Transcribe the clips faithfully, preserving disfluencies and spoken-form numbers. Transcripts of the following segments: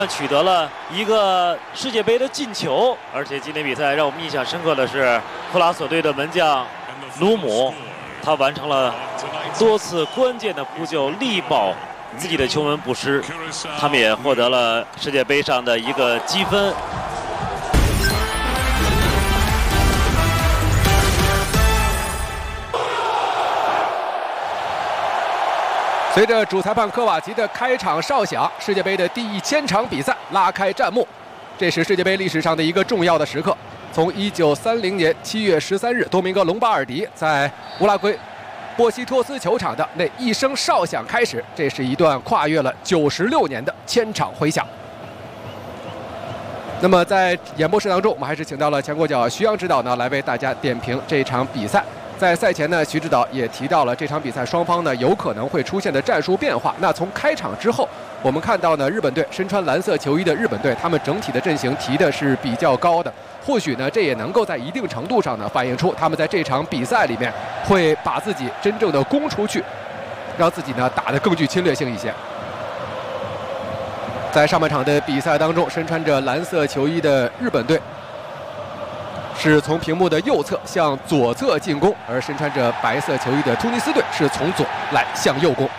取得了一个世界杯的进球，而且今天比赛让我们印象深刻的是克拉索队的门将卢姆，他完成了多次关键的扑救，力保自己的球门不失，他们也获得了世界杯上的一个积分。 随着主裁判科瓦奇的开场哨响，世界杯的第一千场比赛拉开战幕。这是世界杯历史上的一个重要的时刻。从一九三零年七月十三日，多明戈·隆巴尔迪在乌拉圭波西托斯球场的那一声哨响开始，这是一段跨越了九十六年的千场回响。那么在演播室当中，我们还是请到了前国脚徐阳指导呢，来为大家点评这场比赛。 在赛前呢，徐指导也提到了这场比赛双方呢有可能会出现的战术变化。那从开场之后，我们看到呢，日本队身穿蓝色球衣的日本队，他们整体的阵型提的是比较高的。或许呢，这也能够在一定程度上呢反映出他们在这场比赛里面会把自己真正的攻出去，让自己呢打得更具侵略性一些。在上半场的比赛当中，身穿着蓝色球衣的日本队 是从屏幕的右侧向左侧进攻，而身穿着白色球衣的突尼斯队是从左来向右攻。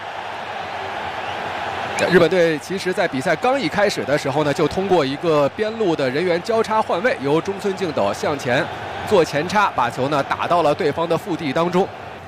日本队其实在比赛刚一开始的时候呢，就通过一个边路的人员交叉换位，由中村敬斗向前做前插，把球呢打到了对方的腹地当中。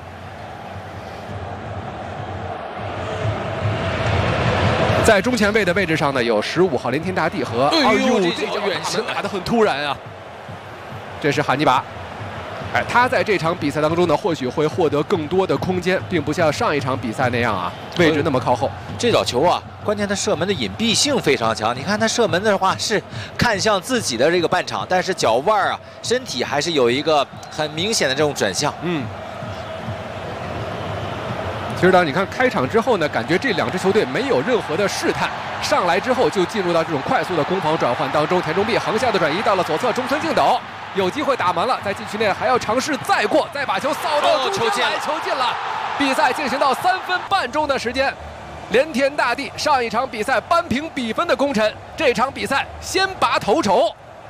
在中前卫的位置上呢，有十五号连田大地和哎呦，这脚远射打得很突然啊！ 这是汉尼拔，哎，他在这场比赛当中呢，或许会获得更多的空间，并不像上一场比赛那样啊，位置那么靠后。 这脚球啊，关键他射门的隐蔽性非常强。你看他射门的话是看向自己的这个半场，但是脚腕啊，身体还是有一个很明显的这种转向。嗯。 其实呢，你看开场之后呢，感觉这两支球队没有任何的试探，上来之后就进入到这种快速的攻防转换当中。田中碧横向的转移到了左侧，中村敬斗 有机会打门了，在禁区内还要尝试再过，再把球扫到中间来，球进了。比赛进行到三分半钟的时间，连田大地上一场比赛扳平比分的功臣，这场比赛先拔头筹。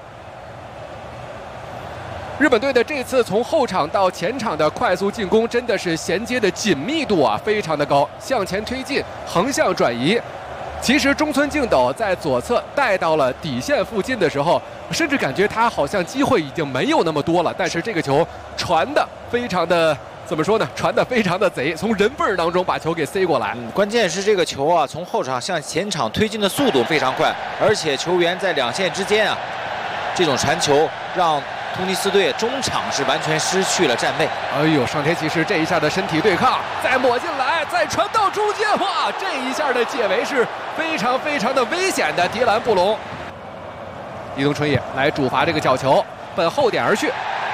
日本队的这次从后场到前场的快速进攻，真的是衔接的紧密度啊，非常的高，向前推进，横向转移。 其实中村敬斗在左侧带到了底线附近的时候，甚至感觉他好像机会已经没有那么多了。但是这个球传的非常的怎么说呢？传的非常的贼，从人缝当中把球给塞过来。 嗯，关键是这个球啊，从后场向前场推进的速度非常快，而且球员在两线之间啊，这种传球让突尼斯队中场是完全失去了站位。 哎呦，上田骑士这一下的身体对抗，再抹进来，再传到中间，哇，这一下的解围是 非常非常的危险的迪兰布隆，伊东纯也来主罚这个角球，奔后点而去，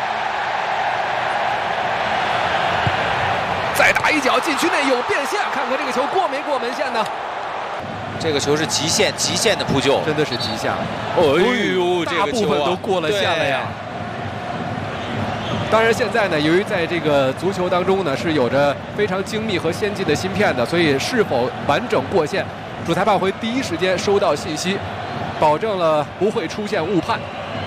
再打一脚，禁区内有变线，看看这个球过没过门线呢？ 这个球是极限极限的扑救， 真的是极限。 哎呦， 大部分都过了线了呀。当然，现在呢，由于在这个足球当中呢是有着非常精密和先进的芯片的，所以是否完整过线， 主裁判会第一时间收到信息，保证了不会出现误判。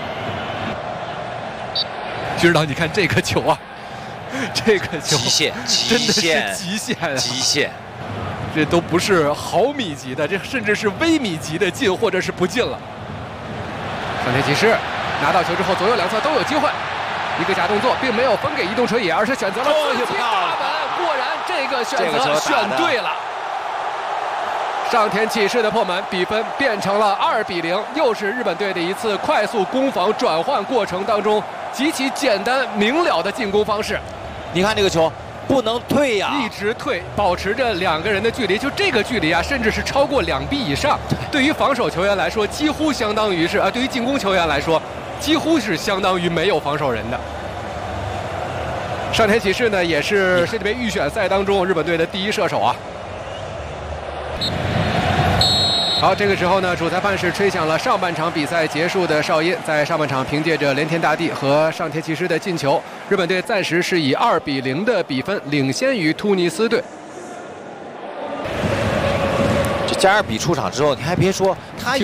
徐指导，你看这个球啊，这个球极限， 真的是极限啊， 极限， 这都不是毫米级的，这甚至是微米级的进或者是不进了。上田骑士拿到球之后，左右两侧都有机会，一个假动作，并没有分给伊东纯也，而是选择了自己打门。果然，这个选择选对了。 上田启士的破门，比分变成了二比零，又是日本队的一次快速攻防转换过程当中极其简单明了的进攻方式。 你看这个球不能退呀， 一直退，保持着两个人的距离，就这个距离啊，甚至是超过两臂以上。对于防守球员来说，几乎相当于是啊；对于进攻球员来说，几乎是相当于没有防守人的。上田启士呢，也是世界杯预选赛当中日本队的第一射手啊。 好，这个时候呢，主裁判是吹响了上半场比赛结束的哨音。在上半场，凭借着连田大地和上田骑士的进球，日本队暂时是以二比零的比分领先于突尼斯队。 这加尔比出场之后，你还别说，他